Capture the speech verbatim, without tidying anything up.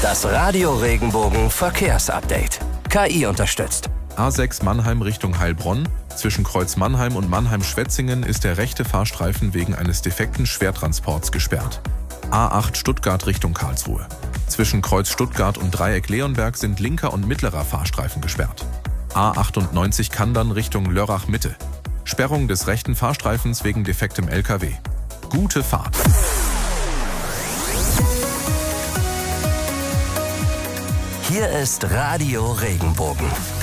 Das Radio Regenbogen Verkehrsupdate. K I unterstützt. A sechs Mannheim Richtung Heilbronn. Zwischen Kreuz Mannheim und Mannheim-Schwetzingen ist der rechte Fahrstreifen wegen eines defekten Schwertransports gesperrt. A acht Stuttgart Richtung Karlsruhe. Zwischen Kreuz Stuttgart und Dreieck Leonberg sind linker und mittlerer Fahrstreifen gesperrt. A achtundneunzig Kandern Richtung Lörrach Mitte. Sperrung des rechten Fahrstreifens wegen defektem L K W. Gute Fahrt! Hier ist Radio Regenbogen.